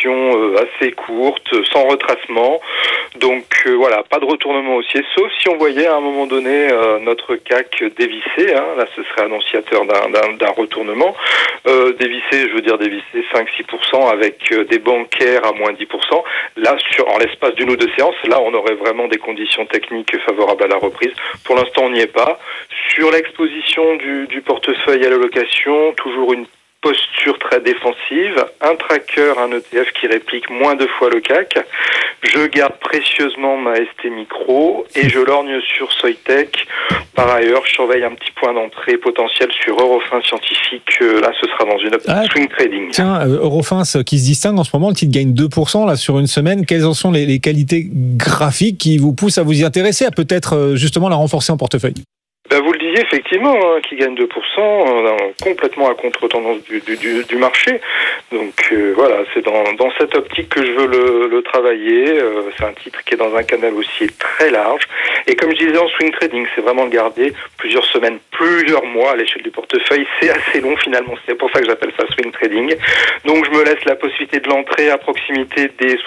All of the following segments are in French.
correction assez courte, sans retracement. Donc voilà, pas de retournement haussier, sauf si on voyait à un moment donné notre CAC dévisser. Là, ce serait annonciateur d'un retournement. Dévisser, je veux dire dévisser 5-6% avec des bancaires à moins 10%. Là, en l'espace d'une ou deux séances, là, on aurait vraiment des conditions techniques favorables à la reprise. Pour l'instant, on n'y est pas. Sur l'exposition du portefeuille à l'allocation, toujours une posture très défensive, un tracker, un ETF qui réplique moins de fois le CAC. Je garde précieusement ma ST Micro et je lorgne sur Soitec. Par ailleurs, je surveille un petit point d'entrée potentiel sur Eurofins Scientifique. Là, ce sera dans une optique swing trading. Tiens, Eurofins qui se distingue en ce moment, le titre gagne 2% là, sur une semaine. Quelles en sont les qualités graphiques qui vous poussent à vous y intéresser, à peut-être justement la renforcer en portefeuille ? Vous le disiez effectivement, qui gagne 2%, complètement à contre-tendance du marché. Donc voilà, c'est dans cette optique que je veux le travailler. C'est un titre qui est dans un canal haussier très large. Et comme je disais en swing trading, c'est vraiment le garder plusieurs semaines, plusieurs mois à l'échelle du portefeuille. C'est assez long finalement, c'est pour ça que j'appelle ça swing trading. Donc je me laisse la possibilité de l'entrée à proximité des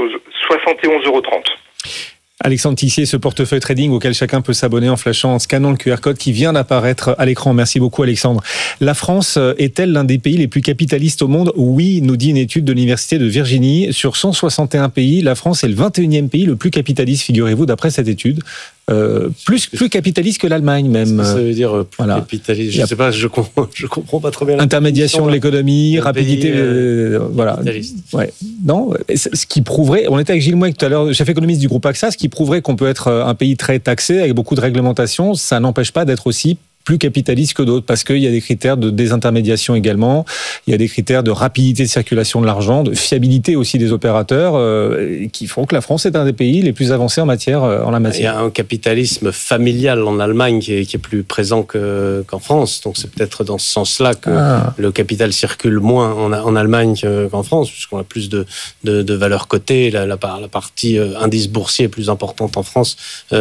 71,30 €. Alexandre Tissier, ce portefeuille trading auquel chacun peut s'abonner en flashant, en scannant le QR code qui vient d'apparaître à l'écran. Merci beaucoup Alexandre. La France est-elle l'un des pays les plus capitalistes au monde ? Oui, nous dit une étude de l'Université de Virginie. Sur 161 pays, la France est le 21e pays le plus capitaliste, figurez-vous, d'après cette étude. Plus capitaliste que l'Allemagne même. Ça veut dire plus capitaliste. Je ne sais pas, je comprends pas trop bien. Intermédiation de l'économie, rapidité, voilà. Ouais. Non, ce qui prouverait. On était avec Gilles Mouek tout à l'heure, chef économiste du groupe AXA, ce qui prouverait qu'on peut être un pays très taxé avec beaucoup de réglementations. Ça n'empêche pas d'être aussi plus capitaliste que d'autres, parce qu'il y a des critères de désintermédiation également, il y a des critères de rapidité de circulation de l'argent, de fiabilité aussi des opérateurs, qui font que la France est un des pays les plus avancés en la matière. Il y a un capitalisme familial en Allemagne qui est plus présent qu'en France, donc c'est peut-être dans ce sens-là que le capital circule moins en Allemagne qu'en France, puisqu'on a plus de valeurs cotées, la partie indice boursier est plus importante en France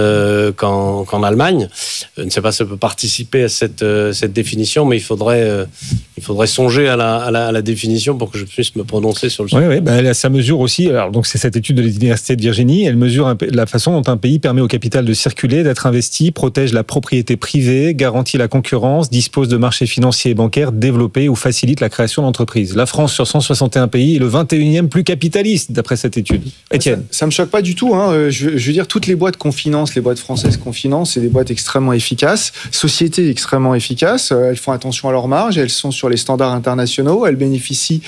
qu'en Allemagne. Je ne sais pas si ça peut participer à cette définition, mais il faudrait songer à la définition pour que je puisse me prononcer sur le sujet. Oui, ça mesure aussi. Alors donc c'est cette étude de l'Université de Virginie. Elle mesure la façon dont un pays permet au capital de circuler, d'être investi, protège la propriété privée, garantit la concurrence, dispose de marchés financiers et bancaires développés ou facilite la création d'entreprises. La France sur 161 pays est le 21e plus capitaliste d'après cette étude. Étienne, ça me choque pas du tout. Je veux dire, toutes les boîtes qu'on finance, les boîtes françaises qu'on finance, c'est des boîtes extrêmement efficaces. Sociétés extrêmement efficaces, elles font attention à leurs marges, elles sont sur les standards internationaux, elles bénéficient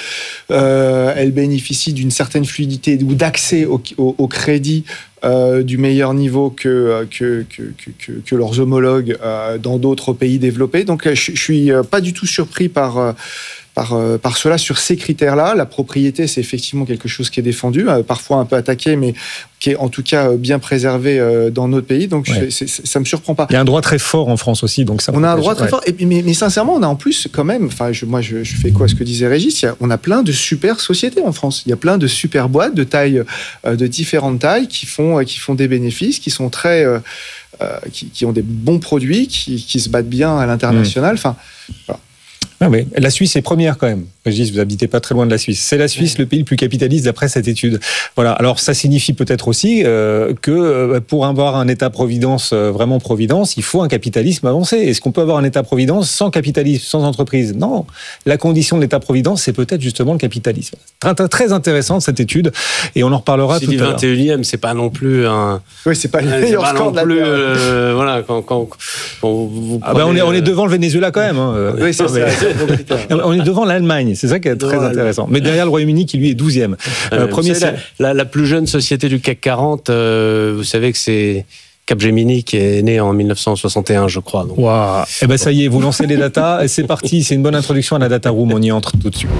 d'une certaine fluidité ou d'accès au crédit du meilleur niveau que leurs homologues dans d'autres pays développés. Donc je suis pas du tout surpris par cela, sur ces critères-là. La propriété, c'est effectivement quelque chose qui est défendu, parfois un peu attaqué, mais qui est en tout cas bien préservé dans notre pays. Donc ça me surprend pas. Il y a un droit très fort en France aussi, donc ça. On a un droit très fort. Mais sincèrement, on a en plus quand même. Enfin, je fais quoi, ce que disait Régis. On a plein de super sociétés en France. Il y a plein de super boîtes de tailles, de différentes tailles, qui font des bénéfices, qui sont très, qui ont des bons produits, qui se battent bien à l'international. Enfin, voilà. Oui. La Suisse est première quand même. Régis, vous habitez pas très loin de la Suisse. C'est la Suisse le pays le plus capitaliste d'après cette étude. Voilà. Alors ça signifie peut-être aussi que pour avoir un État-providence vraiment providence, il faut un capitalisme avancé. Est-ce qu'on peut avoir un État-providence sans capitalisme, sans entreprise ? Non. La condition de l'État-providence, c'est peut-être justement le capitalisme. Très intéressante cette étude, et on en reparlera tout à l'heure. C'est du 21e, c'est pas non plus un. Oui, c'est pas le meilleur score de la Terre. Voilà, quand vous prenez, on est devant le Venezuela quand même. Oui, c'est ça. On est devant l'Allemagne, c'est ça qui est très intéressant. Mais derrière le Royaume-Uni qui lui est 12e. La plus jeune société du CAC 40, vous savez que c'est Capgemini qui est né en 1961, je crois. Donc. Wow. Eh ben ça y est, vous lancez les datas, et c'est parti, c'est une bonne introduction à la data room, on y entre tout de suite.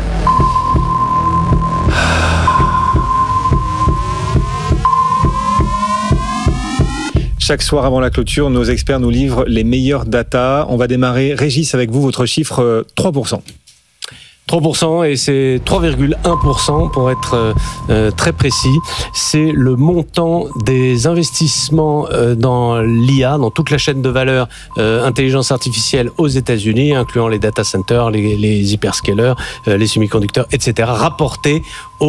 Chaque soir avant la clôture, nos experts nous livrent les meilleures datas. On va démarrer, Régis, avec vous, votre chiffre 3%. 3%, et c'est 3,1% pour être très précis. C'est le montant des investissements dans l'IA, dans toute la chaîne de valeur intelligence artificielle aux États-Unis, incluant les data centers, les hyperscalers, les semi-conducteurs, etc., rapportés